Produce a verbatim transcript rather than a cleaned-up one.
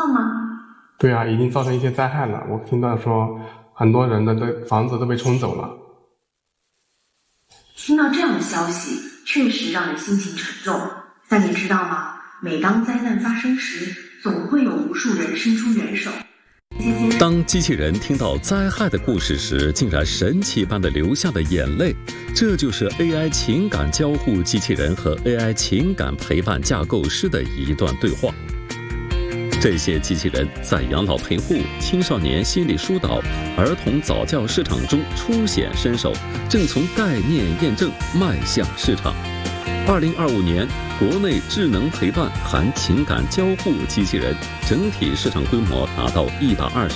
况吗？ 对啊，已经造成一些灾害了。我听到说很多人的这房子都被冲走了。 听到这样的消息，确实让人心情沉重。但你知道吗？每当灾难发生时，总会有无数人伸出援手。 当机器人听到灾害的故事时，竟然神奇般的流下了眼泪。这就是 A I 情感交互机器人和 A I 情感陪伴架构师的一段对话。这些机器人在养老陪护、青少年心理疏导、儿童早教市场中初显身手，正从概念验证迈向市场。二零二五年，国内智能陪伴含情感交互机器人整体市场规模达到一百二十